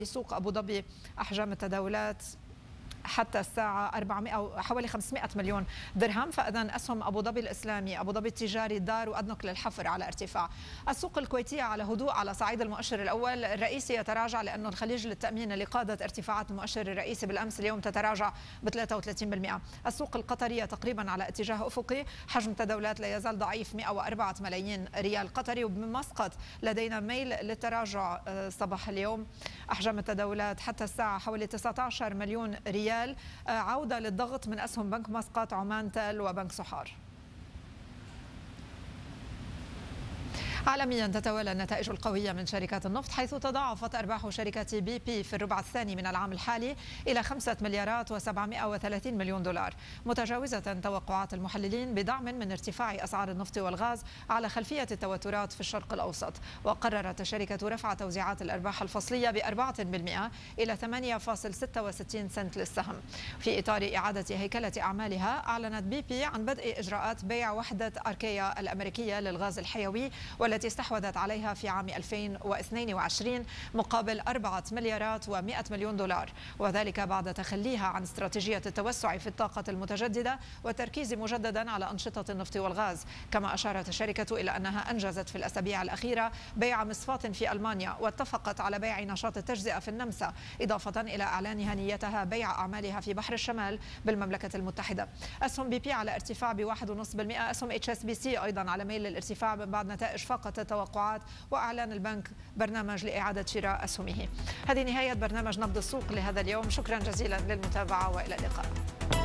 سوق أبو ظبي أحجام التداولات حتى الساعة 400 أو حوالي 500 مليون درهم. فإذا أسهم أبو ظبي الإسلامي، أبو ظبي التجاري، الدار وأدنك للحفر على ارتفاع. السوق الكويتية على هدوء على صعيد المؤشر الأول. الرئيسي يتراجع لأنه الخليج للتأمين اللي قادت ارتفاعات المؤشر الرئيسي بالأمس اليوم تتراجع ب 33%. السوق القطرية تقريبا على اتجاه أفقي، حجم تداولات لا يزال ضعيف 104 ملايين ريال قطري. وبمسقط لدينا ميل للتراجع صباح اليوم، أحجام التداولات حتى الساعة حوالي 19 مليون ريال. عودة للضغط من أسهم بنك مسقط، عمان تال وبنك صحار. عالميا تتوالى النتائج القوية من شركات النفط، حيث تضاعفت أرباح شركة بي بي في الربع الثاني من العام الحالي إلى 5 مليارات و730 مليون دولار، متجاوزة توقعات المحللين بدعم من ارتفاع أسعار النفط والغاز على خلفية التوترات في الشرق الأوسط. وقررت الشركة رفع توزيعات الأرباح الفصلية ب4% إلى 8.66 سنت للسهم. في إطار إعادة هيكلة أعمالها، أعلنت بي بي عن بدء إجراءات بيع وحدة أركيا الأمريكية للغاز الحيوي، والتي استحوذت عليها في عام 2022 مقابل 4 مليارات و100 مليون دولار، وذلك بعد تخليها عن استراتيجية التوسع في الطاقة المتجددة والتركيز مجددا على أنشطة النفط والغاز. كما أشارت الشركة إلى أنها أنجزت في الأسابيع الأخيرة بيع مصفاة في ألمانيا، واتفقت على بيع نشاط التجزئة في النمسا، إضافة إلى إعلانها نيتها بيع أعمالها في بحر الشمال بالمملكة المتحدة. أسهم بي بي على ارتفاع ب1.5%، أسهم اتش اس بي سي أيضا على ميل للارتفاع من بعد نتائج فقط التوقعات وأعلان البنك برنامج لإعادة شراء أسهمه. هذه نهاية برنامج نبض السوق لهذا اليوم، شكرا جزيلا للمتابعة وإلى اللقاء.